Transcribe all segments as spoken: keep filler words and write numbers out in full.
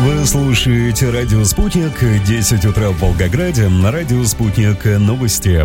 Вы слушаете «Радио Спутник», десять утра в Волгограде, на «Радио Спутник» новости.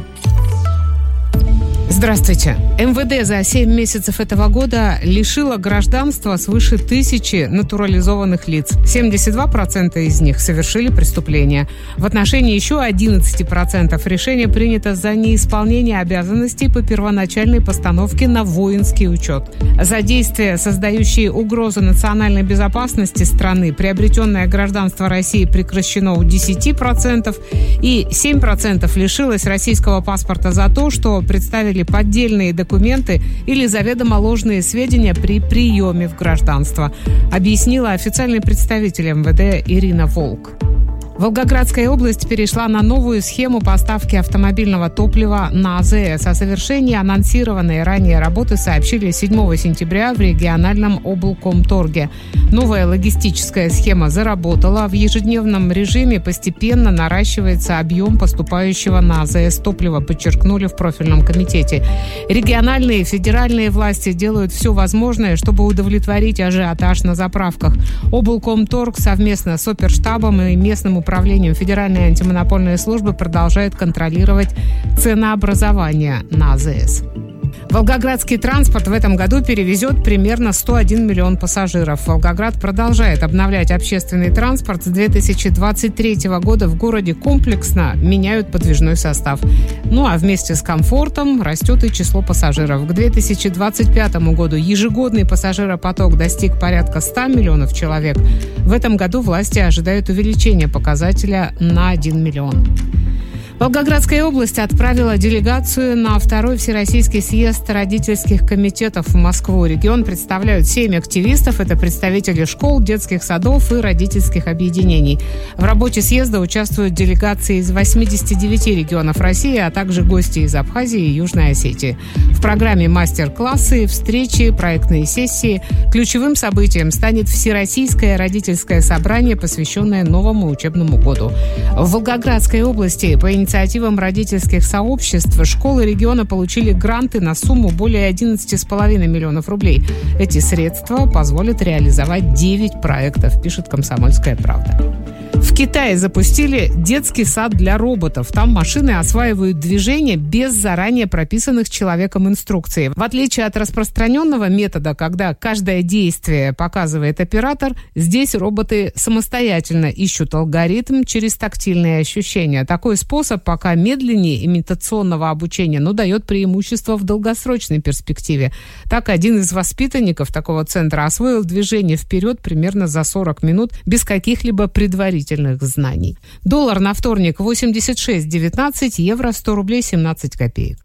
Здравствуйте. эм вэ дэ за семь месяцев этого года лишило гражданства свыше тысячи натурализованных лиц. семьдесят два процента из них совершили преступления. В отношении еще одиннадцать процентов решение принято за неисполнение обязанностей по первоначальной постановке на воинский учет. За действия, создающие угрозу национальной безопасности страны, приобретенное гражданство России прекращено у десять процентов, и семь процентов лишилось российского паспорта за то, что представили поддельные документы или заведомо ложные сведения при приеме в гражданство, объяснила официальный представитель эм вэ дэ Ирина Волк. Волгоградская область перешла на новую схему поставки автомобильного топлива на а зэ эс. О завершении анонсированной ранее работы сообщили седьмого сентября в региональном облкомторге. Новая логистическая схема заработала. В ежедневном режиме постепенно наращивается объем поступающего на а зэ эс топлива, подчеркнули в профильном комитете. Региональные и федеральные власти делают все возможное, чтобы удовлетворить ажиотаж на заправках. Облкомторг совместно с оперштабом и местным управлением Федеральной антимонопольной службы продолжает контролировать ценообразование на а зэ эс. Волгоградский транспорт в этом году перевезет примерно сто один миллион пассажиров. Волгоград продолжает обновлять общественный транспорт. С две тысячи двадцать третьего года в городе комплексно меняют подвижной состав. Ну а вместе с комфортом растет и число пассажиров. К две тысячи двадцать пятому году ежегодный пассажиропоток достиг порядка ста миллионов человек. В этом году власти ожидают увеличения показателя на один миллион. Волгоградская область отправила делегацию на второй Всероссийский съезд родительских комитетов в Москву. Регион представляют семь активистов. Это представители школ, детских садов и родительских объединений. В работе съезда участвуют делегации из восьмидесяти девяти регионов России, а также гости из Абхазии и Южной Осетии. В программе мастер-классы, встречи, проектные сессии. Ключевым событием станет Всероссийское родительское собрание, посвященное новому учебному году. В Волгоградской области по инициативе инициативам родительских сообществ школы региона получили гранты на сумму более одиннадцати с половиной миллионов рублей. Эти средства позволят реализовать девять проектов, пишет «Комсомольская правда». В Китае запустили детский сад для роботов. Там машины осваивают движение без заранее прописанных человеком инструкций. В отличие от распространенного метода, когда каждое действие показывает оператор, здесь роботы самостоятельно ищут алгоритм через тактильные ощущения. Такой способ пока медленнее имитационного обучения, но дает преимущество в долгосрочной перспективе. Так, один из воспитанников такого центра освоил движение вперед примерно за сорок минут без каких-либо предварительных знаний. Доллар на вторник восемьдесят шесть девятнадцать, евро сто рублей семнадцать копеек.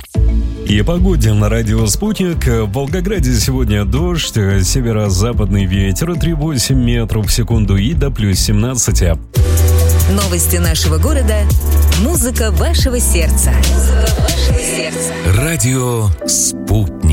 И о погоде на радио «Спутник». В Волгограде сегодня дождь, северо-западный ветер три целых восемь десятых метров в секунду и до плюс семнадцати. Новости нашего города. Музыка вашего сердца. Музыка вашего сердца. Радио «Спутник».